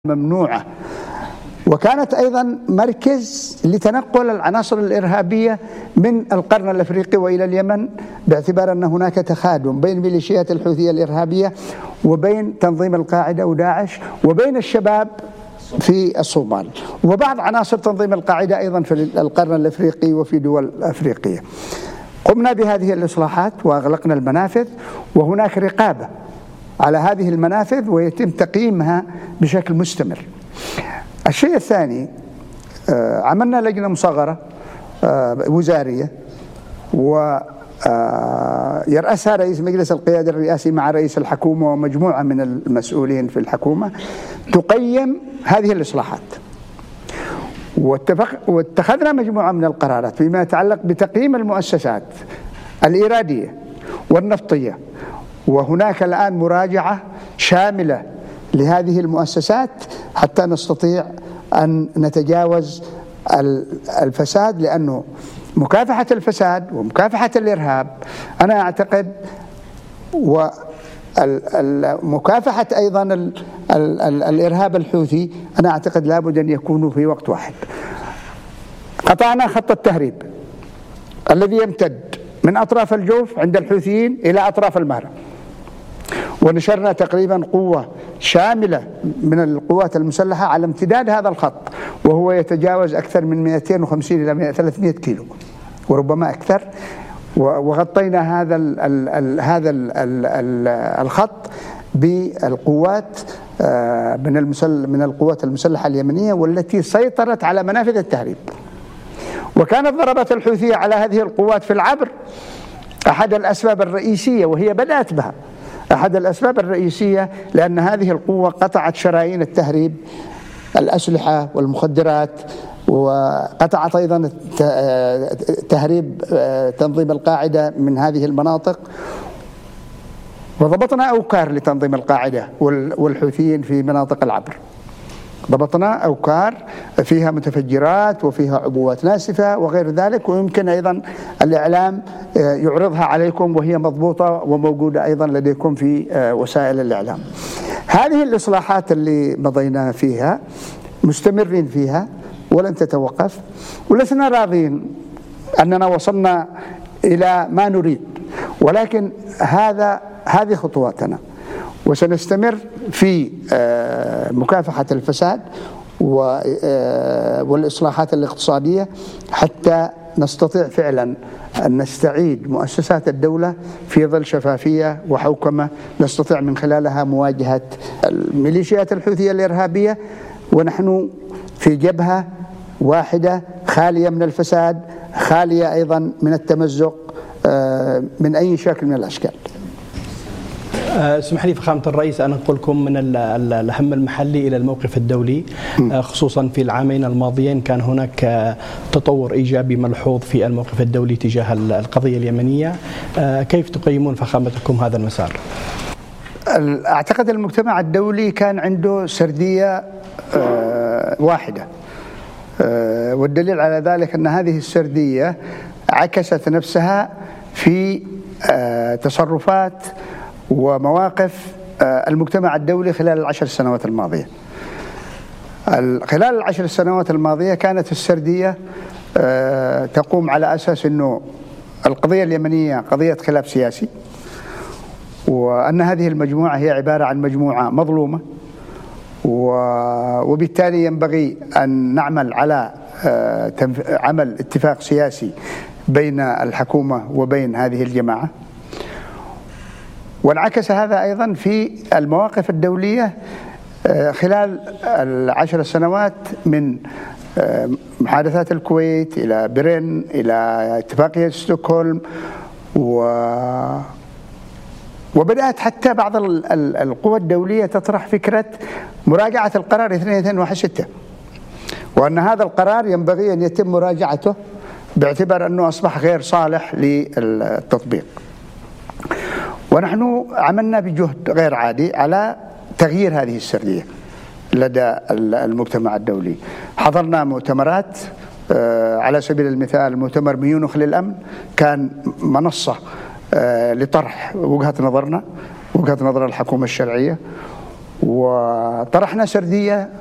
ممنوعة، وكانت أيضا مركز لتنقل العناصر الإرهابية من القرن الأفريقي وإلى اليمن، باعتبار أن هناك تخادم بين ميليشيات الحوثية الإرهابية وبين تنظيم القاعدة وداعش وبين الشباب في الصومال وبعض عناصر تنظيم القاعدة أيضا في القرن الأفريقي وفي دول أفريقية. قمنا بهذه الإصلاحات وأغلقنا المنافذ، وهناك رقابة على هذه المنافذ ويتم تقييمها بشكل مستمر. الشيء الثاني، عملنا لجنة مصغرة وزارية ويرأسها رئيس مجلس القيادة الرئاسي مع رئيس الحكومة ومجموعة من المسؤولين في الحكومة تقيم هذه الإصلاحات، واتخذنا مجموعة من القرارات فيما يتعلق بتقييم المؤسسات الإيرادية والنفطية، وهناك الآن مراجعة شاملة لهذه المؤسسات حتى نستطيع أن نتجاوز الفساد، لأنه مكافحة الفساد ومكافحة الإرهاب أنا أعتقد ومكافحة أيضا الإرهاب الحوثي أنا أعتقد لابد أن يكونوا في وقت واحد. قطعنا خط التهريب الذي يمتد من أطراف الجوف عند الحوثيين إلى أطراف المهرة، ونشرنا تقريبا قوة شاملة من القوات المسلحة على امتداد هذا الخط، وهو يتجاوز أكثر من 250 إلى 300 كيلو وربما أكثر، وغطينا هذا الخط بالقوات من القوات المسلحة اليمنية والتي سيطرت على منافذ التهريب. وكانت ضربات الحوثية على هذه القوات في العبر أحد الأسباب الرئيسية، وهي بدأت بها أحد الأسباب الرئيسية، لأن هذه القوة قطعت شرايين التهريب الأسلحة والمخدرات، وقطعت أيضا تهريب تنظيم القاعدة من هذه المناطق. وضبطنا أوكار لتنظيم القاعدة والحوثيين في مناطق العبر، ضبطنا أوكار فيها متفجرات وفيها عبوات ناسفة وغير ذلك، ويمكن أيضا الإعلام يعرضها عليكم وهي مضبوطة وموجودة أيضا لديكم في وسائل الإعلام. هذه الإصلاحات اللي مضينا فيها مستمرين فيها ولن تتوقف، ولسنا راضين أننا وصلنا إلى ما نريد، ولكن هذه خطواتنا، وسنستمر في مكافحة الفساد والإصلاحات الاقتصادية حتى نستطيع فعلا أن نستعيد مؤسسات الدولة في ظل شفافية وحوكمة نستطيع من خلالها مواجهة الميليشيات الحوثية الإرهابية، ونحن في جبهة واحدة خالية من الفساد، خالية أيضا من التمزق من أي شكل من الأشكال. اسمح لي فخامة الرئيس أن أنقلكم من الهم المحلي إلى الموقف الدولي، خصوصا في العامين الماضيين كان هناك تطور إيجابي ملحوظ في الموقف الدولي تجاه القضية اليمنية، كيف تقيمون فخامتكم هذا المسار؟ أعتقد المجتمع الدولي كان عنده سردية واحدة، والدليل على ذلك أن هذه السردية عكست نفسها في تصرفات ومواقف المجتمع الدولي خلال ال10 سنوات الماضية. خلال ال10 سنوات الماضية كانت السردية تقوم على أساس أنه القضية اليمنية قضية خلاف سياسي، وأن هذه المجموعة هي عبارة عن مجموعة مظلومة، وبالتالي ينبغي أن نعمل على عمل اتفاق سياسي بين الحكومة وبين هذه الجماعة. وانعكس هذا أيضا في المواقف الدولية خلال ال10 سنوات، من محادثات الكويت إلى برين إلى اتفاقية ستوكهولم، وبدأت حتى بعض القوى الدولية تطرح فكرة مراجعة القرار 2216، وأن هذا القرار ينبغي أن يتم مراجعته باعتبار أنه أصبح غير صالح للتطبيق. ونحن عملنا بجهد غير عادي على تغيير هذه السردية لدى المجتمع الدولي. حضرنا مؤتمرات، على سبيل المثال مؤتمر ميونخ للأمن كان منصة لطرح وجهة نظرنا، وجهة نظر الحكومة الشرعية، وطرحنا سردية